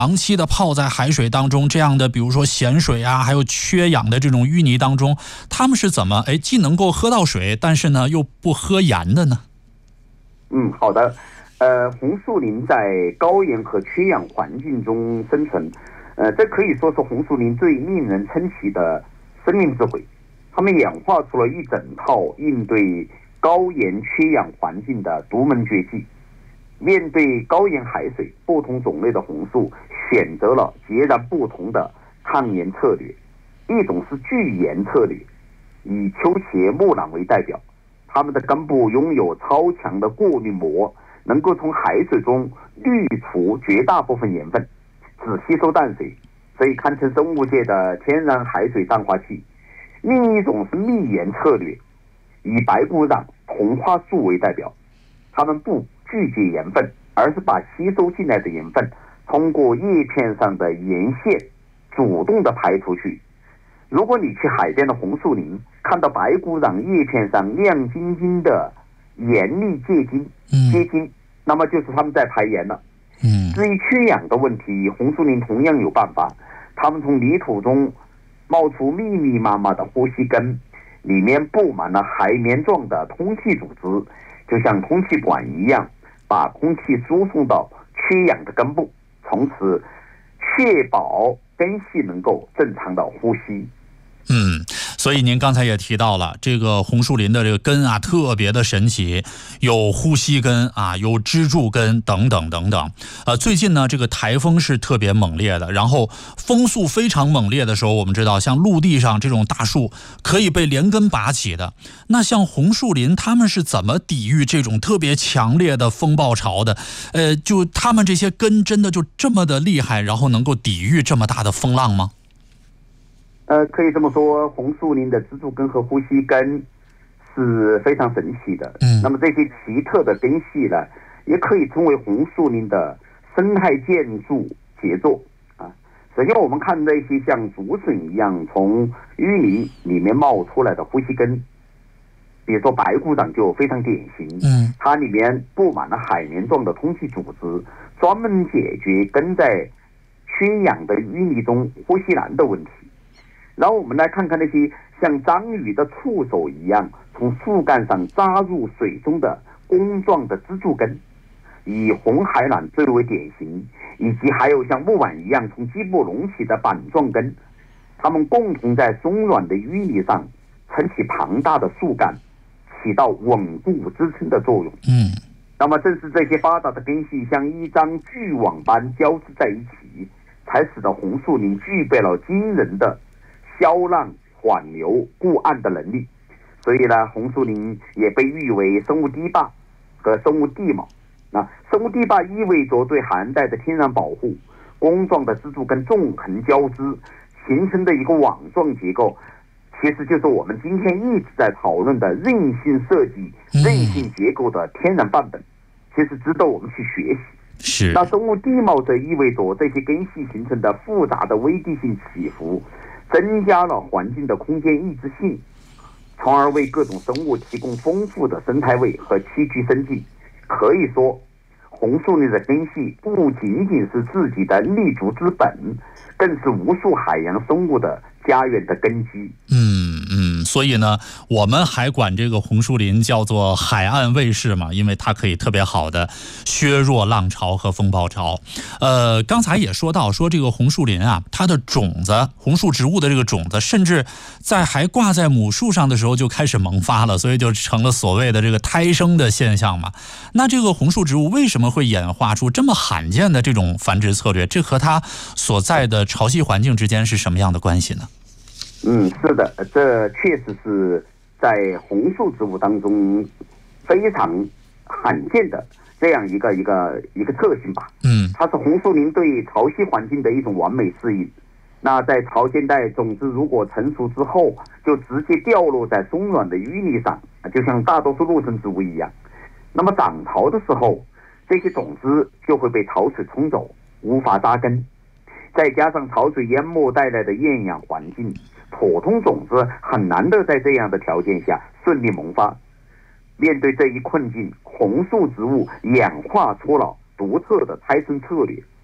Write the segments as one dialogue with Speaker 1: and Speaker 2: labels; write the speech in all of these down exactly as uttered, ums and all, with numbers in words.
Speaker 1: 长期的泡在海水当中，这样的比如说咸水啊，还有缺氧的这种淤泥当中，他们是怎么哎既能够喝到水，但是呢又不喝盐的呢？
Speaker 2: 嗯，好的。呃，红树林在高盐和缺氧环境中生存，呃，这可以说是红树林最令人称奇的生命智慧。他们演化出了一整套应对高盐缺氧环境的独门绝技。面对高盐海水，不同种类的红树选择了截然不同的抗盐策略。一种是拒盐策略，以秋茄、木兰为代表，它们的根部拥有超强的过滤膜，能够从海水中滤除绝大部分盐分，只吸收淡水，所以堪称生物界的天然海水淡化器。另一种是密盐策略，以白骨壤、红花树为代表，它们不拒绝盐分，而是把吸收进来的盐分通过叶片上的盐腺主动的排出去。如果你去海边的红树林，看到白骨壤叶片上亮晶晶的盐粒结晶，结晶，那么就是他们在排盐了。
Speaker 1: 嗯，
Speaker 2: 至于缺氧的问题，红树林同样有办法，他们从泥土中冒出密密麻麻的呼吸根，里面布满了海绵状的通气组织，就像通气管一样，把空气输送到缺氧的根部，从此确保根系能够正常的呼吸。
Speaker 1: 嗯，所以您刚才也提到了这个红树林的这个根啊，特别的神奇，有呼吸根啊，有支柱根等等等等。呃，最近呢，这个台风是特别猛烈的，然后风速非常猛烈的时候，我们知道像陆地上这种大树可以被连根拔起的。那像红树林，他们是怎么抵御这种特别强烈的风暴潮的？呃，就他们这些根真的就这么的厉害，然后能够抵御这么大的风浪吗？
Speaker 2: 呃，可以这么说，红树林的支柱根和呼吸根是非常神奇的。
Speaker 1: 嗯，
Speaker 2: 那么这些奇特的根系呢，也可以称为红树林的生态建筑杰作啊。首先，我们看那些像竹笋一样从淤泥里面冒出来的呼吸根，比如说白骨壤就非常典型。
Speaker 1: 嗯，
Speaker 2: 它里面布满了海绵状的通气组织，专门解决根在缺氧的淤泥中呼吸难的问题。然后我们来看看那些像章鱼的触手一样从树干上扎入水中的弓状的支柱根，以红海榄最为典型，以及还有像木碗一样从基部隆起的板状根，它们共同在松软的淤泥上撑起庞大的树干，起到稳固支撑的作用。
Speaker 1: 嗯，
Speaker 2: 那么正是这些发达的根系像一张巨网般交织在一起，才使得红树林具备了惊人的消浪、缓流、固岸的能力。所以呢，红树林也被誉为生物堤坝和生物地锚。那生物地坝意味着对寒带的天然保护，弓状的支柱根纵横交织形成的一个网状结构，其实就是我们今天一直在讨论的韧性设计、韧性结构的天然范本，其实值得我们去学习。
Speaker 1: 是。
Speaker 2: 那生物地貌则意味着这些根系形成的复杂的微地性起伏，增加了环境的空间抑制性，从而为各种生物提供丰富的生态位和栖居生境。可以说，红树林的根系不仅仅是自己的立足之本，更是无数海洋生物的家园的根基。
Speaker 1: 嗯嗯，所以呢，我们还管这个红树林叫做海岸卫士嘛，因为它可以特别好的削弱浪潮和风暴潮。呃，刚才也说到，说这个红树林啊，它的种子，红树植物的这个种子，甚至在还挂在母树上的时候就开始萌发了，所以就成了所谓的这个胎生的现象嘛。那这个红树植物为什么会演化出这么罕见的这种繁殖策略？这和它所在的潮汐环境之间是什么样的关系呢？
Speaker 2: 嗯，是的，这确实是在红树植物当中非常罕见的这样一个一个一个特性吧。
Speaker 1: 嗯，
Speaker 2: 它是红树林对潮汐环境的一种完美适应。那在潮间带种子如果成熟之后，就直接掉落在松软的淤泥上，就像大多数陆生植物一样。那么涨潮的时候，这些种子就会被潮水冲走，无法扎根。再加上潮水淹没带来的厌氧环境，普通种子很难的在这样的条件下顺利萌发。面对这一困境，红树植物演化出了独特的胎生策略，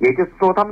Speaker 2: 也就是说，他们